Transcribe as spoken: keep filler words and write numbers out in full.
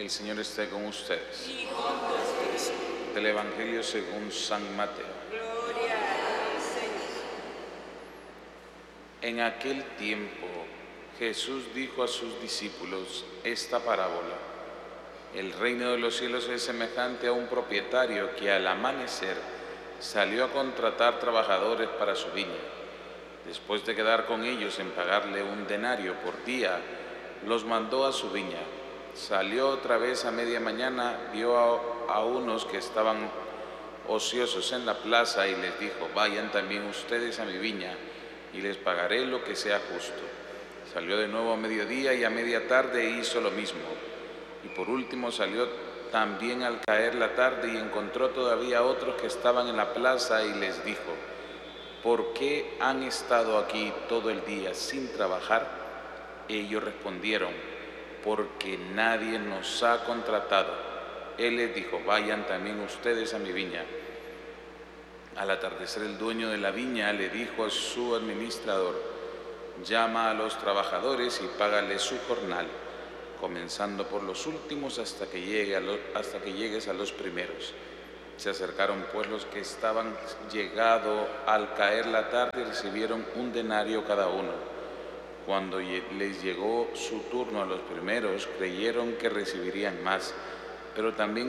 El Señor esté con ustedes. Y con tu espíritu. Del Evangelio según San Mateo. Gloria a ti, Señor. En aquel tiempo Jesús dijo a sus discípulos esta parábola: El reino de los cielos es semejante a un propietario que al amanecer salió a contratar trabajadores para su viña. Después de quedar con ellos en pagarle un denario por día, los mandó a su viña. Salió otra vez a media mañana, vio a, a unos que estaban ociosos en la plaza y les dijo: vayan también ustedes a mi viña y les pagaré lo que sea justo. Salió de nuevo a mediodía y a media tarde hizo lo mismo. Y por último salió también al caer la tarde y encontró todavía otros que estaban en la plaza y les dijo: ¿por qué han estado aquí todo el día sin trabajar? Ellos respondieron: porque nadie nos ha contratado. Él les dijo: vayan también ustedes a mi viña. Al atardecer el dueño de la viña le dijo a su administrador: llama a los trabajadores y págales su jornal, comenzando por los últimos hasta que, llegue a lo, hasta que llegues a los primeros. Se acercaron pues los que estaban llegado al caer la tarde y recibieron un denario cada uno. Cuando les llegó su turno a los primeros, creyeron que recibirían más, pero también